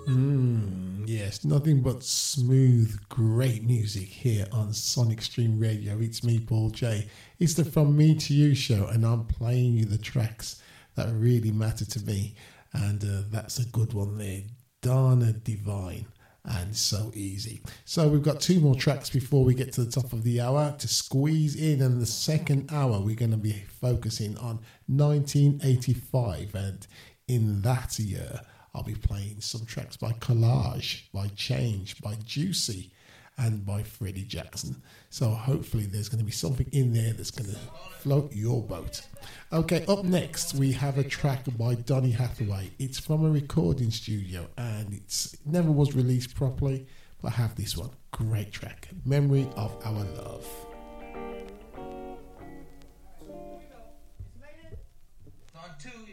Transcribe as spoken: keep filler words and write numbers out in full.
Mm, yes, nothing but smooth, great music here on Sonic Stream Radio. It's me, Paul J. It's the From Me to You show, and I'm playing you the tracks that really matter to me. And uh, that's a good one there. Dana Divine and So Easy. So we've got two more tracks before we get to the top of the hour to squeeze in. And the second hour, we're going to be focusing on nineteen eighty-five. And in that year, I'll be playing some tracks by Collage, by Change, by Juicy, and by Freddie Jackson. So hopefully there's going to be something in there that's going to float your boat. Okay, up next we have a track by Donny Hathaway. It's from a recording studio and it's, it never was released properly, but I have this one. Great track, Memory of Our Love. On two,